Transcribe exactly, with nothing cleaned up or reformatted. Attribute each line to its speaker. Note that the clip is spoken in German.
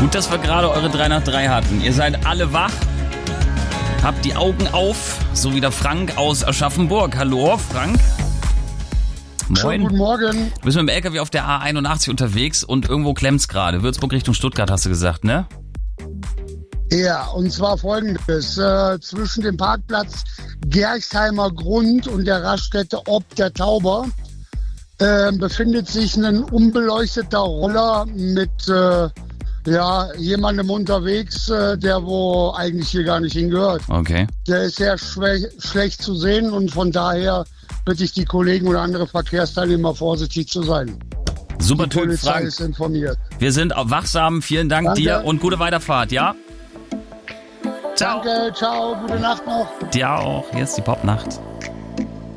Speaker 1: Gut, dass wir gerade eure drei nach drei hatten. Ihr seid alle wach, habt die Augen auf, so wie der Frank aus Aschaffenburg. Hallo, Frank. Moin.
Speaker 2: Schönen guten Morgen.
Speaker 1: Du bist mit dem L K W auf der A einundachtzig unterwegs und irgendwo klemmt's gerade. Würzburg Richtung Stuttgart, hast du gesagt, ne?
Speaker 2: Ja, und zwar folgendes. Äh, zwischen dem Parkplatz Gerchsheimer Grund und der Raststätte Ob der Tauber äh, befindet sich ein unbeleuchteter Roller mit äh, ja, jemandem unterwegs, äh, der wo eigentlich hier gar nicht hingehört.
Speaker 1: Okay.
Speaker 2: Der ist sehr schwä- schlecht zu sehen und von daher bitte ich die Kollegen oder andere Verkehrsteilnehmer vorsichtig zu sein.
Speaker 1: Super
Speaker 2: Die
Speaker 1: Typ,
Speaker 2: Polizei
Speaker 1: Frank.
Speaker 2: ist informiert.
Speaker 1: Wir sind auch wachsam. Vielen Dank
Speaker 2: Danke.
Speaker 1: dir und gute Weiterfahrt, ja? Ciao.
Speaker 2: Danke, ciao, gute Nacht noch.
Speaker 1: Dir auch. Hier ist die Popnacht.